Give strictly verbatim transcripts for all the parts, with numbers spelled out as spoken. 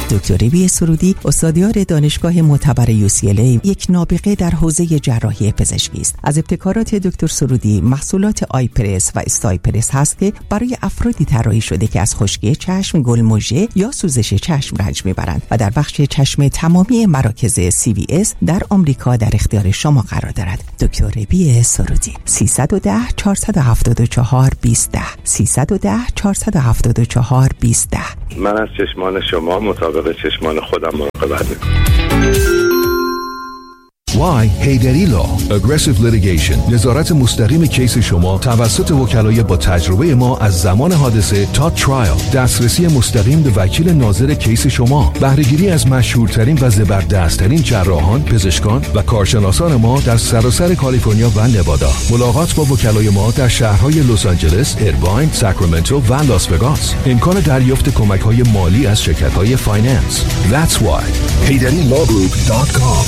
دکتر ربی سرودی استادیار دانشگاه معتبر یو سی ال ای، یک نابغه در حوزه جراحی پزشکی است. از ابتکارات دکتر سرودی محصولات آیپرس و استایپرس هست که برای افرادی طراحی شده که از خشکی چشم، گلمژه یا سوزش چشم رنج میبرند و در بخش چشم تمامی مراکز سی وی اس در آمریکا در اختیار شما قرار دارد. دکتر ربی سرودی سیصد و ده چهارصد و هفتاد و چهار بیست ده سیصد و ده چهارصد و هفتاد و چهار بیست ده. من از چشمان شما مطابق چشمان خودم مراقبت میکنم. وای هیدری لا اگریسیو لیتیگیشن، نظارت مستقیم کیس شما توسط وکلای با تجربه ما از زمان حادثه تا ترایل، دسترسی مستقیم به وکیل ناظر کیس شما، بهره‌گیری از مشهورترین و زبردستترین جراحان، پزشکان و کارشناسان ما در سراسر کالیفرنیا و نوادا. ملاقات با وکلای ما در شهرهای لس آنجلس، ایرواین، ساکرامنتو و لاس وگاس. امکان دریافت کمک‌های مالی از شرکت‌های فایننس. That's why هیدری لا گروپ دات کام.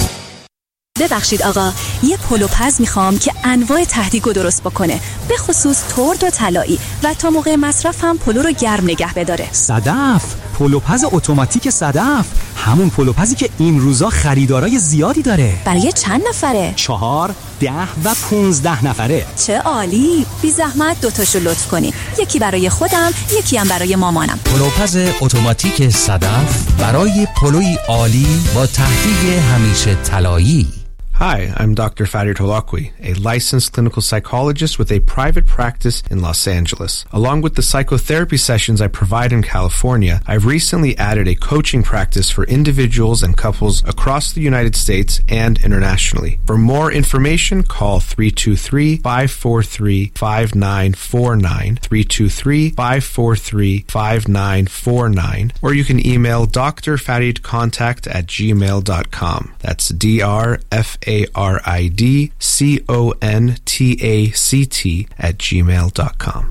ببخشید آقا، یه پلو پز میخوام که انواع تهدیگو درست بکنه، به خصوص ترد و طلایی، و تا موقع مصرف هم پلو رو گرم نگه بداره. صدف، پلو پز اتوماتیک صدف، همون پلو پزی که این روزا خریدارای زیادی داره. برای چند نفره؟ چهار، ده و پونزده نفره. چه عالی. بی زحمت دوتاشو لطف کنی، یکی برای خودم، یکی هم برای مامانم. پلو پز اتوماتیک صدف برای پلوی عالی با تهدیگ همیشه طلایی. Hi, I'm Doctor Farid Holakwi, a licensed clinical psychologist with a private practice in Los Angeles. Along with the psychotherapy sessions I provide in California, I've recently added a coaching practice for individuals and couples across the United States and internationally. For more information, call three two three, five four three, five nine four nine, three two three, five four three, five nine four nine, or you can email d r farid contact at gmail dot com. That's D R F A R I D C O N T A C T at gmail dot com.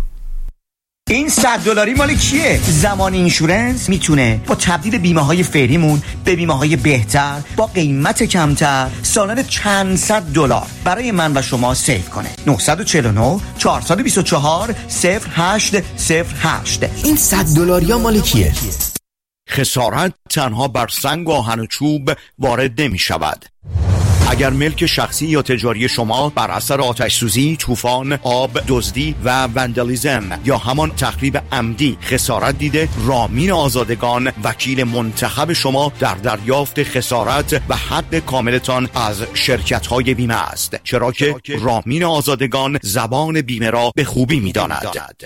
این صد دلاری مال کیه؟ زمان اینشورنس میتونه با تبدیل بیمه های فعلیمون به بیمه های بهتر با قیمت کمتر سالانه چند صد دلار برای من و شما سیو کنه. نه چهار نه چهار دو چهار صفر هشت صفر هشت. این صد دلاری ها مال کیه؟ خسارت تنها بر سنگ و آهن و چوب وارد نمی شود. اگر ملک شخصی یا تجاری شما بر اثر آتش سوزی، طوفان، آب، دزدی و وندالیزم یا همان تخریب عمدی خسارت دیده، رامین آزادگان وکیل منتخب شما در دریافت خسارت و حق کاملتان از شرکت‌های بیمه است، چرا که رامین آزادگان زبان بیمه را به خوبی می‌داند.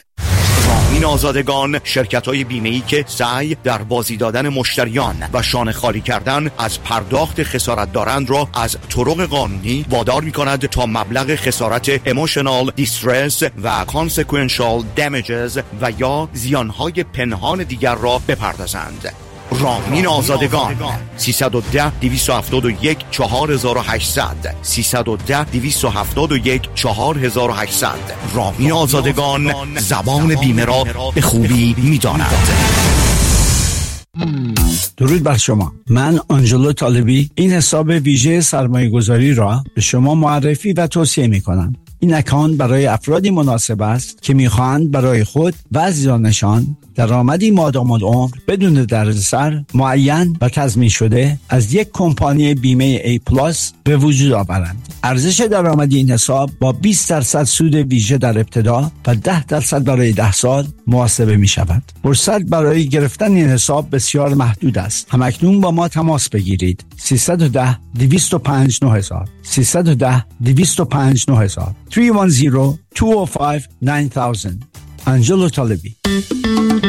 رامین آزادگان شرکت‌های بیمه‌ای که سعی در بازی دادن مشتریان و شانه خالی کردن از پرداخت خسارت دارند را از طرق قانونی وادار می‌کند تا مبلغ خسارت emotional distress و consequential damages و یا زیانهای پنهان دیگر را بپردازند. رامین آزادگان سیصد و ده دویست و هفتاد و یک چهار هزار و هشتصد سیصد و ده دویست و هفتاد و یک چهار هزار و هشتصد. رامین آزادگان زبان بیمه را به خوبی می‌داند. درود بر شما. من آنجلو طالبی این حساب ویژه سرمایه گذاری را به شما معرفی و توصیه می کنم. این اکانت برای افرادی مناسب است که میخواهند برای خود و عزیزانشان درآمدی مادام العمر بدون دردسر معین و تضمین شده از یک کمپانی بیمه ای پلاس به وجود آورند. ارزش درآمدی این حساب با بیست درصد سود ویژه در ابتدا و ده درصد برای ده سال محاسبه می شود. فرصت برای گرفتن این حساب بسیار محدود است. همکنون با ما تماس بگیرید. سیصد و ده دویست و پنج نه هزار سیصد و ده دویست و پنج نه هزار سه یک صفر دو صفر پنج نه صفر. آنجلو طالبی.